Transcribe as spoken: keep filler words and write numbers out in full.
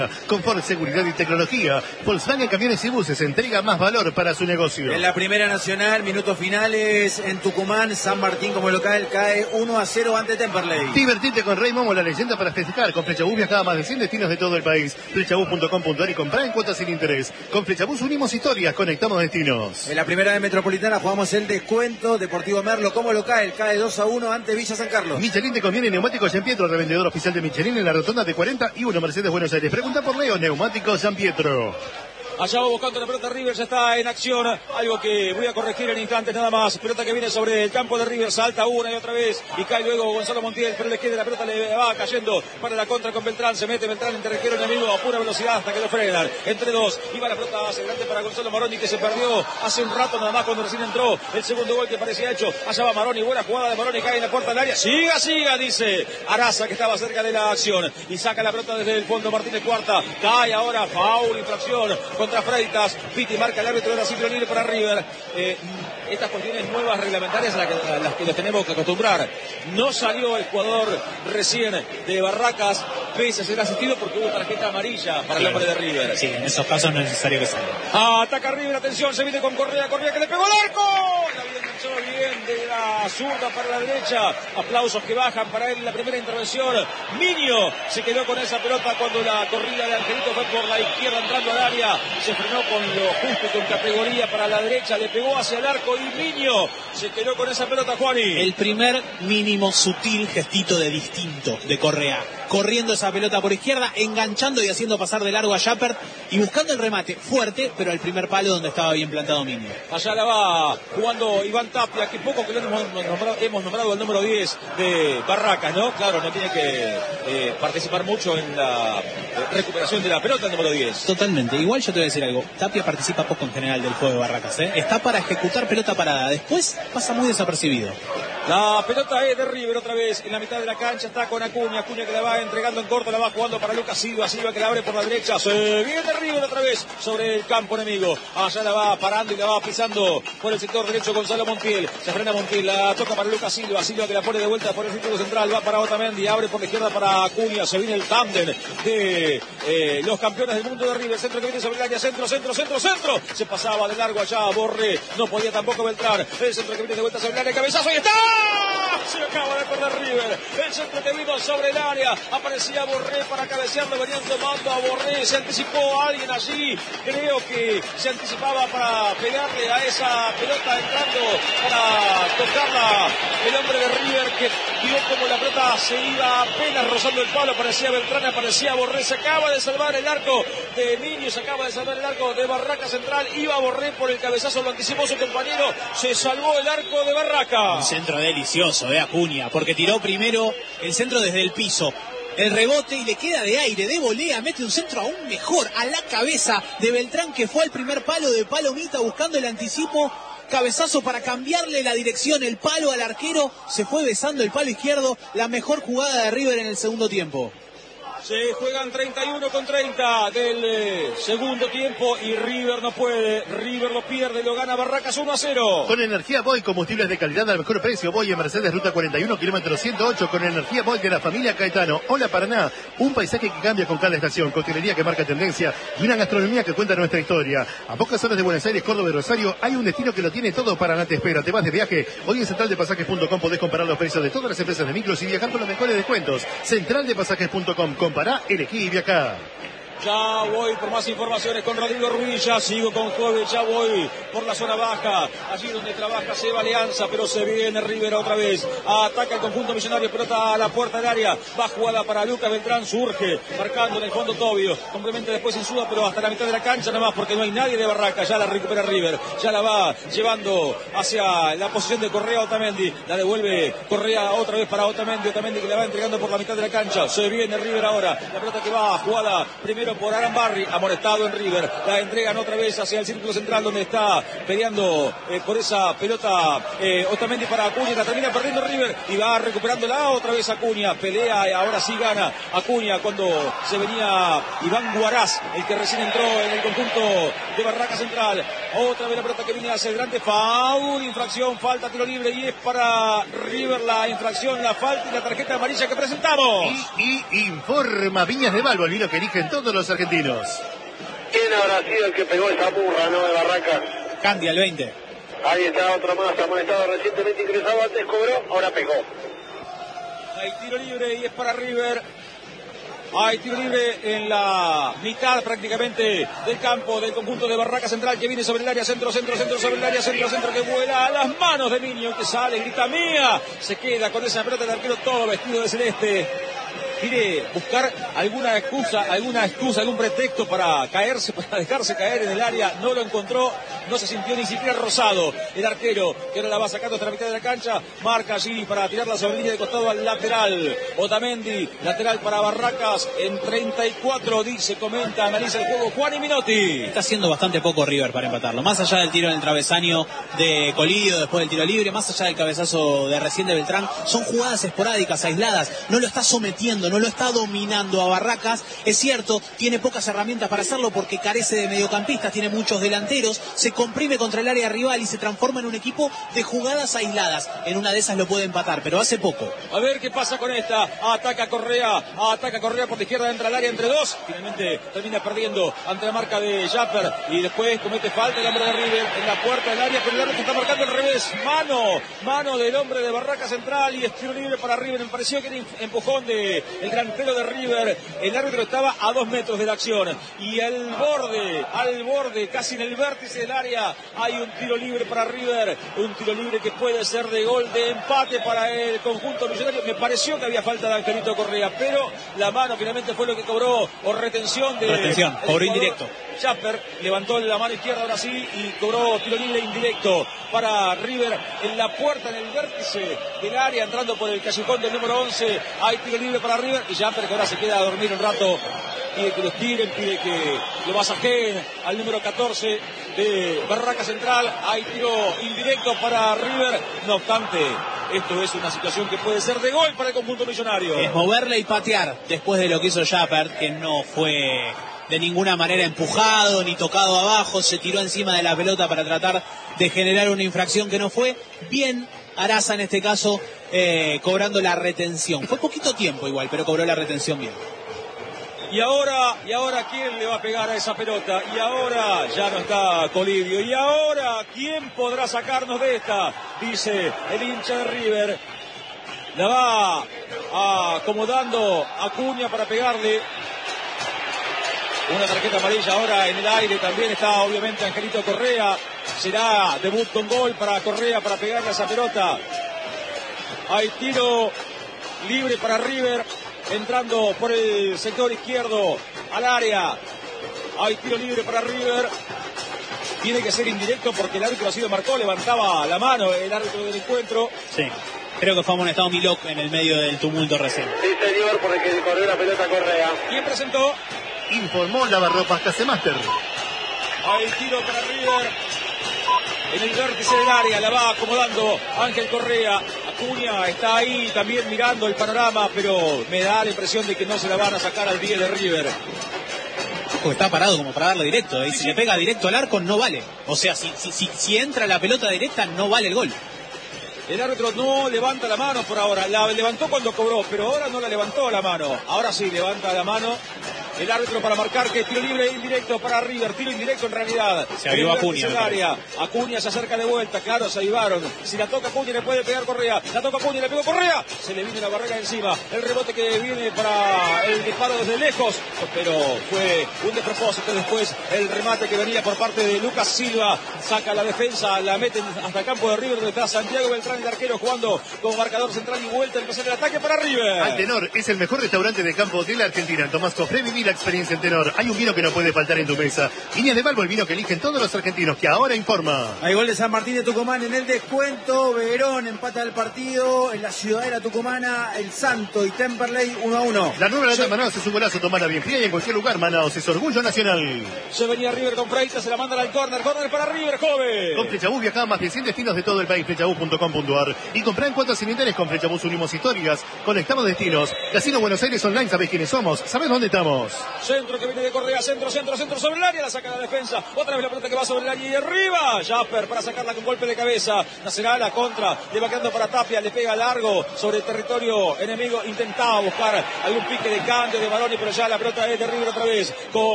Confort, seguridad y tecnología. Volkswagen Camiones y Buses entrega más valor para su negocio. En la Primera Nacional, minutos finales en Tucumán, San Martín como local cae uno a cero ante Temperley. Divertite con Rey Momo, la leyenda para festejar. Con Flechabús viaja a más de cien destinos de todo el país. Flechabús punto com punto ar y comprar en cuotas sin interés. Con Flechabús unimos historias, conectamos destinos. En la Primera de Metropolitana jugamos el descuento. Deportivo Merlo como local cae dos a uno ante Villa San Carlos. Michelin te conviene neumáticos San Pietro, revendedor oficial de Michelin en la rotonda de cuarenta y uno Mercedes Buenos Aires. Pregunta por Leo, Neumáticos San Pietro. Allá va buscando la pelota River, ya está en acción, algo que voy a corregir en instantes nada más. Pelota que viene sobre el campo de River, salta una y otra vez y cae luego Gonzalo Montiel, pero le queda la pelota, le va cayendo para la contra con Beltrán, se mete Beltrán entre arquero enemigo a pura velocidad hasta que lo frenan. Entre dos, iba la pelota hacia adelante para Gonzalo Maroni que se perdió hace un rato nada más cuando recién entró el segundo gol que parecía hecho. Allá va Maroni, buena jugada de Maroni, cae en la puerta del área, siga, siga, dice Araza que estaba cerca de la acción y saca la pelota desde el fondo Martínez Cuarta, cae ahora, foul, infracción contra Freitas. Piti marca el árbitro de la ciclo libre para River. Eh, estas cuestiones nuevas reglamentarias a las, que, a las que nos tenemos que acostumbrar. No salió el jugador recién de Barracas, pese a ser asistido porque hubo tarjeta amarilla para el hombre de River. Sí, en esos casos no es necesario que salga. Ah, ataca River, atención, se viene con Correa, Correa que le pegó el arco. La bien enganchó bien de la zurda para la derecha. Aplausos que bajan para él en la primera intervención. Miño se quedó con esa pelota cuando la corrida de Angelito fue por la izquierda entrando al área. Se frenó con lo justo y con categoría para la derecha, le pegó hacia el arco y Miño se quedó con esa pelota, Juani. El primer mínimo sutil gestito de distinto de Correa, corriendo esa pelota por izquierda, enganchando y haciendo pasar de largo a Jappert y buscando el remate fuerte, pero al primer palo donde estaba bien plantado Miño. Allá la va jugando Iván Tapia, que poco que lo hemos nombrado, hemos nombrado el número diez de Barracas, ¿no? Claro, no tiene que eh, participar mucho en la eh, recuperación de la pelota el número diez. Totalmente, igual yo te voy a decir algo, Tapia participa poco en general del juego de Barracas, ¿eh? Está para ejecutar pelota parada, después pasa muy desapercibido. La pelota es de River otra vez en la mitad de la cancha, está con Acuña, Acuña que la va entregando en corto, la va jugando para Lucas Silva, Silva que la abre por la derecha, se viene River otra vez sobre el campo enemigo, allá la va parando y la va pisando por el sector derecho Gonzalo Montiel, se frena Montiel, la toca para Lucas Silva, Silva que la pone de vuelta por el círculo central, va para Otamendi, abre por la izquierda para Acuña, se viene el tándem de eh, los campeones del mundo de River, centro que viene sobre el área, centro, centro, centro, centro, se pasaba de largo allá, Borré, no podía tampoco Beltrán, el centro que viene de vuelta sobre el área, cabezazo y está. Se acaba de perder River. El centro que vino sobre el área. Aparecía Borré para cabecearlo. Venían tomando a Borré. Se anticipó a alguien allí. Creo que se anticipaba para pegarle a esa pelota entrando para tocarla. El hombre de River que vio como la pelota se iba apenas rozando el palo. Aparecía Beltrán, aparecía Borré. Se acaba de salvar el arco de Miño. Se acaba de salvar el arco de Barraca Central. Iba Borré por el cabezazo. Lo anticipó su compañero. Se salvó el arco de Barraca. Un centro delicioso de Acuña, porque tiró primero el centro desde el piso, el rebote y le queda de aire, de volea, mete un centro aún mejor a la cabeza de Beltrán que fue al primer palo de Palomita buscando el anticipo, cabezazo para cambiarle la dirección, el palo al arquero, se fue besando el palo izquierdo, la mejor jugada de River en el segundo tiempo. Se juegan treinta y uno con treinta del eh, segundo tiempo y River no puede. River lo pierde, lo gana Barracas uno a cero. Con energía Boy, combustibles de calidad al mejor precio. Boy en Mercedes, ruta cuarenta y uno, kilómetro ciento ocho. Con energía Boy de la familia Caetano. Hola Paraná, un paisaje que cambia con cada estación. Coctelería que marca tendencia y una gastronomía que cuenta nuestra historia. A pocas horas de Buenos Aires, Córdoba y Rosario hay un destino que lo tiene todo. Paraná te espera. Te vas de viaje. Hoy en central de pasajes punto com podés comparar los precios de todas las empresas de micros y viajar con los mejores descuentos. central de pasajes punto com. Compará, elegí y viajá. Ya voy por más informaciones con Rodrigo Ruiz, ya sigo con Joven, ya voy por la zona baja, allí donde trabaja Seba Alianza, pero se viene River otra vez, ataca el conjunto millonario, pelota a la puerta del área, va jugada para Lucas Beltrán, surge, marcando en el fondo Tobio, complementa después en suda, pero hasta la mitad de la cancha nada más, porque no hay nadie de Barraca, ya la recupera River, ya la va llevando hacia la posición de Correa Otamendi, la devuelve Correa otra vez para Otamendi, Otamendi que la va entregando por la mitad de la cancha, se viene River ahora, la pelota que va jugada primero por Arambarri, amonestado en River, la entregan otra vez hacia el círculo central donde está peleando eh, por esa pelota eh, Otamendi para Acuña, la termina perdiendo River y va recuperándola otra vez Acuña, pelea y ahora sí gana Acuña cuando se venía Iván Guaraz, el que recién entró en el conjunto de Barraca Central, otra vez la pelota que viene hacia adelante, foul, infracción, falta, tiro libre y es para River la infracción, la falta y la tarjeta amarilla que presentamos. Y, y informa Viñas de Balbo, el vino que eligen todos los los argentinos. ¿Quién habrá sido el que pegó esa burra, no, de Barracas? Candia, el veinte. Ahí está otro más, amonestado recientemente ingresado, antes cobró, ahora pegó. Hay tiro libre y es para River. Hay tiro libre en la mitad prácticamente del campo del conjunto de Barraca Central, que viene sobre el área, centro, centro, centro, sobre el área, centro, centro, que vuela a las manos de Miño, que sale, grita mía, se queda con esa pelota el arquero todo vestido de celeste. Quiere buscar alguna excusa, alguna excusa, algún pretexto para caerse, para dejarse caer en el área, no lo encontró, no se sintió ni siquiera rozado el arquero, que ahora la va sacando hasta la mitad de la cancha, marca allí para tirarla sobre línea de costado al lateral, Otamendi, lateral para Barracas, en treinta y cuatro, dice, comenta, analiza el juego Juan y Minotti. Está haciendo bastante poco River para empatarlo, más allá del tiro en el travesaño de Colidio, después del tiro libre, más allá del cabezazo de recién de Beltrán, son jugadas esporádicas, aisladas, no lo está sometiendo, no lo está dominando a Barracas. Es cierto, tiene pocas herramientas para hacerlo porque carece de mediocampistas, tiene muchos delanteros, se comprime contra el área rival y se transforma en un equipo de jugadas aisladas. En una de esas lo puede empatar, pero hace poco. A ver qué pasa con esta. Ataca Correa, ataca Correa por la izquierda, entra al área entre dos. Finalmente termina perdiendo ante la marca de Japper y después comete falta el hombre de River en la puerta del área, pero el árbitro está marcando al revés. Mano, mano del hombre de Barraca Central y es tiro libre para River. Me pareció que era empujón de el delantero de River. El árbitro estaba a dos metros de la acción y al borde, al borde, casi en el vértice del área, hay un tiro libre para River. Un tiro libre que puede ser de gol de empate para el conjunto millonario. Me pareció que había falta de Angelito Correa, pero la mano finalmente fue lo que cobró, o retención de... Retención, cobró indirecto. Chapper levantó la mano izquierda ahora sí y cobró tiro libre indirecto para River en la puerta, en el vértice del área, entrando por el callejón del número once. Hay tiro libre para River y Chapper, que ahora se queda a dormir un rato, pide que los tiren, pide que lo masajeen al número catorce de Barraca Central. Hay tiro indirecto para River, no obstante, esto es una situación que puede ser de gol para el conjunto millonario. Es moverle y patear después de lo que hizo Chapper, que no fue de ninguna manera empujado ni tocado abajo, se tiró encima de la pelota para tratar de generar una infracción que no fue. Bien Araza en este caso, eh, cobrando la retención. Fue poquito tiempo igual, pero cobró la retención bien. Y ahora, y ahora ¿quién le va a pegar a esa pelota? Y ahora ya no está Colidio. Y ahora ¿quién podrá sacarnos de esta? Dice el hincha de River. La va acomodando Acuña para pegarle. Una tarjeta amarilla ahora en el aire. También está obviamente Angelito Correa. Será debut con gol para Correa para pegarle a esa pelota. Hay tiro libre para River. Entrando por el sector izquierdo al área. Hay tiro libre para River. Tiene que ser indirecto porque el árbitro así lo marcó. Levantaba la mano el árbitro del encuentro. Sí. Creo que fue amonestado Milok en el medio del tumulto recién. Sí, señor, por el que corrió la pelota Correa. ¿Quién presentó? Informó Lavarropas Casemaster. Hay tiro para River. En el vértice del área la va acomodando Ángel Correa. Acuña está ahí también mirando el panorama, pero me da la impresión de que no se la van a sacar al diez de River. Porque está parado como para darle directo. Y si le pega directo al arco, no vale. O sea, si, si, si, si entra la pelota directa, no vale el gol. El árbitro no levanta la mano por ahora. La levantó cuando cobró, pero ahora no la levantó la mano. Ahora sí levanta la mano el árbitro para marcar que tiro libre e indirecto para River. Tiro indirecto en realidad. Se avivó Acuña. Acuña se acerca de vuelta. Claro, se avivaron. Si la toca Acuña le puede pegar Correa. La toca Acuña, le pegó Correa. Se le viene la barrera encima. El rebote que viene para el disparo desde lejos. Pero fue un despropósito después. El remate que venía por parte de Lucas Silva. Saca la defensa. La meten hasta el campo de River donde está Santiago Beltrán, el arquero, jugando como marcador central y vuelta a empezar el ataque para River. Altenor es el mejor restaurante de campo de la Argentina. Tomás Cofré, viví la experiencia en Tenor. Hay un vino que no puede faltar en tu mesa. Viña de Balbo, el vino que eligen todos los argentinos, que ahora informa. Hay gol de San Martín de Tucumán en el descuento. Verón empata el partido. En la ciudadela tucumana, el Santo y Temperley uno a uno. La nueva lata Manaos es un golazo, tomala bien fría y en cualquier lugar. Manaos es orgullo nacional. Se venía River con Freitas, se la mandan al córner. Córner para River, joven. Con Flechabús viajaba más de cien destinos de todo el país. Flechabús punto com punto ar. Y comprá en cuotas sin interés con Flechabús. Unimos historias, conectamos destinos. Casino Buenos Aires Online, ¿sabés quiénes somos? ¿Sabés dónde estamos? Centro que viene de Correa, centro, centro, centro sobre el área, la saca la defensa. Otra vez la pelota que va sobre el área y arriba. Jasper para sacarla con golpe de cabeza. Nacional la contra, le va quedando para Tapia, le pega largo sobre el territorio enemigo. Intentaba buscar algún pique de cambio de Baroni, pero ya la pelota es de River otra vez. Con